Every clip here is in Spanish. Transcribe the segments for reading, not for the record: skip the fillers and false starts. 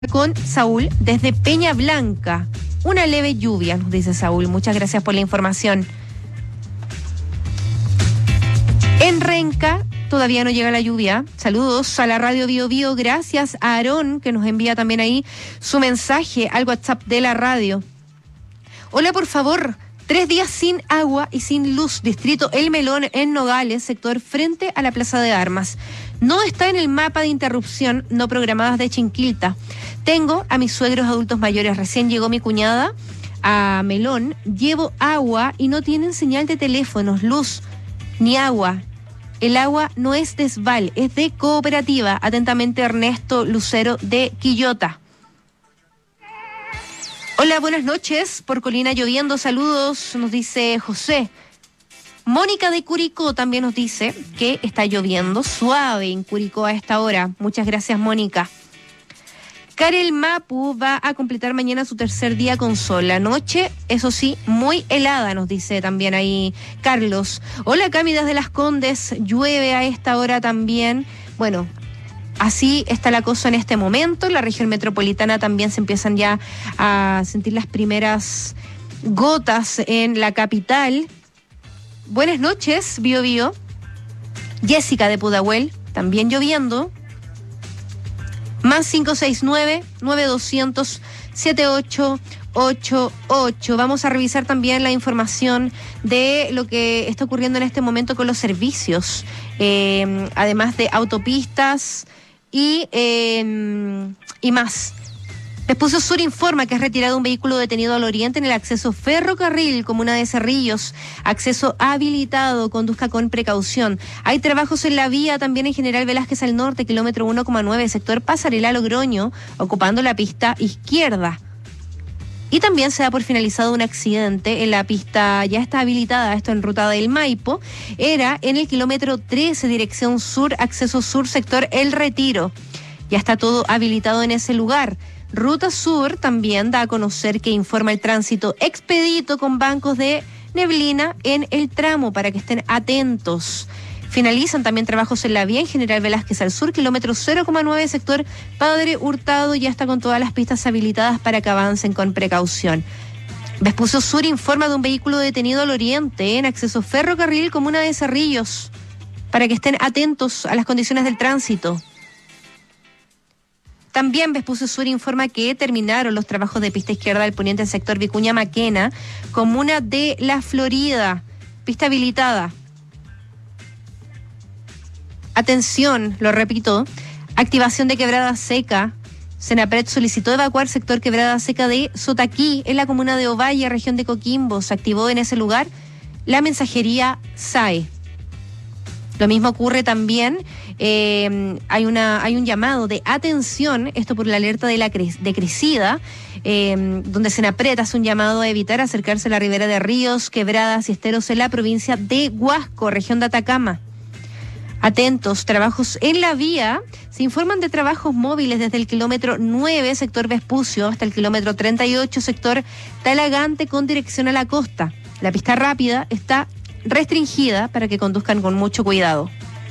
con Saúl desde Peña Blanca. Una leve lluvia, nos dice Saúl. Muchas gracias por la información. En Renca todavía no llega la lluvia. Saludos a la radio Bio Bio. Gracias a Aarón, que nos envía también ahí su mensaje al WhatsApp de la radio. Hola, por favor. 3 días sin agua y sin luz. Distrito El Melón en Nogales, sector frente a la Plaza de Armas. No está en el mapa de interrupción no programadas de Chinquilta. Tengo a mis suegros adultos mayores. Recién llegó mi cuñada a Melón. Llevo agua y no tienen señal de teléfonos, luz ni agua. El agua no es de Esval, es de Cooperativa. Atentamente, Ernesto Lucero de Quillota. Hola, buenas noches. Por Colina lloviendo, saludos, nos dice José. Mónica de Curicó también nos dice que está lloviendo suave en Curicó a esta hora. Muchas gracias, Mónica. Karel Mapu va a completar mañana su tercer día con sol. La noche, eso sí, muy helada, nos dice también ahí Carlos. Hola, Cami desde Las Condes, llueve a esta hora también. Bueno, así está la cosa en este momento. En la región metropolitana también se empiezan ya a sentir las primeras gotas en la capital. Buenas noches, Bio Bio. Jessica de Pudahuel, también lloviendo. Más 569-9200-7888. Vamos a revisar también la información de lo que está ocurriendo en este momento con los servicios, además de autopistas y más. Vespucio Sur informa que es retirado un vehículo detenido al oriente en el acceso ferrocarril, comuna de Cerrillos. Acceso habilitado, conduzca con precaución. Hay trabajos en la vía también en General Velázquez al norte, kilómetro 1,9, sector Pasarela Logroño, ocupando la pista izquierda. Y también se da por finalizado un accidente en la pista, ya está habilitada, esto en ruta del Maipo, era en el kilómetro 13, dirección sur, acceso sur, sector El Retiro. Ya está todo habilitado en ese lugar. Ruta Sur también da a conocer que informa el tránsito expedito con bancos de neblina en el tramo para que estén atentos. Finalizan también trabajos en la vía en General Velázquez al sur, kilómetro 0,9, sector Padre Hurtado, ya está con todas las pistas habilitadas para que avancen con precaución. Vespucio Sur informa de un vehículo detenido al oriente en acceso ferrocarril, comuna de Cerrillos, para que estén atentos a las condiciones del tránsito. También Vespucio Sur informa que terminaron los trabajos de pista izquierda del poniente en sector Vicuña Maquena, comuna de La Florida, pista habilitada. Atención, lo repito, activación de quebrada seca. Senapred solicitó evacuar sector quebrada seca de Sotaquí, en la comuna de Ovalle, región de Coquimbo. Se activó en ese lugar la mensajería SAE. Lo mismo ocurre también, hay un llamado de atención, esto por la alerta de crecida, donde Senapred hace un llamado a evitar acercarse a la ribera de ríos, quebradas y esteros en la provincia de Huasco, región de Atacama. Atentos, trabajos en la vía. Se informan de trabajos móviles desde el kilómetro 9, sector Vespucio, hasta el kilómetro 38, sector Talagante, con dirección a la costa. La pista rápida está restringida para que conduzcan con mucho cuidado.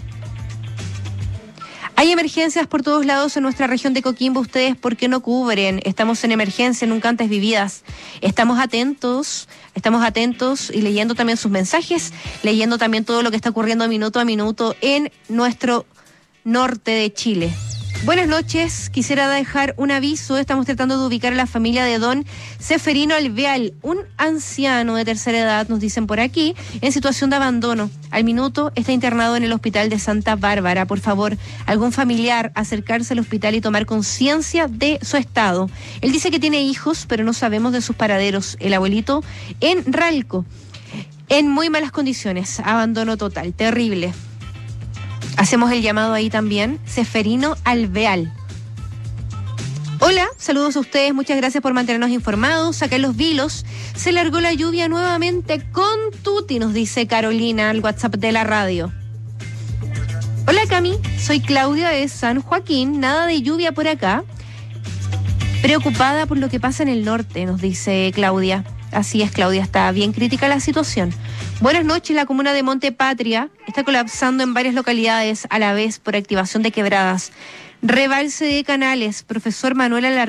Hay emergencias por todos lados en nuestra región de Coquimbo. ¿Ustedes por qué no cubren? Estamos en emergencia nunca antes vividas. Estamos atentos y leyendo también sus mensajes, leyendo también todo lo que está ocurriendo minuto a minuto en nuestro norte de Chile. Buenas noches, quisiera dejar un aviso. Estamos tratando de ubicar a la familia de don Seferino Alveal, un anciano de tercera edad, nos dicen por aquí, en situación de abandono. Al minuto está internado en el hospital de Santa Bárbara. Por favor, algún familiar acercarse al hospital y tomar conciencia de su estado. Él dice que tiene hijos, pero no sabemos de sus paraderos. El abuelito en Ralco, en muy malas condiciones, abandono total, terrible. Hacemos el llamado ahí también, Seferino Alveal. Hola, saludos a ustedes, muchas gracias por mantenernos informados. Acá en Los Vilos se largó la lluvia nuevamente con tuti, nos dice Carolina al WhatsApp de la radio. Hola Cami, soy Claudia de San Joaquín, nada de lluvia por acá. Preocupada por lo que pasa en el norte, nos dice Claudia. Así es, Claudia, está bien crítica la situación. Buenas noches, la comuna de Monte Patria está colapsando en varias localidades a la vez por activación de quebradas. Rebalse de Canales, profesor Manuel Alarcón.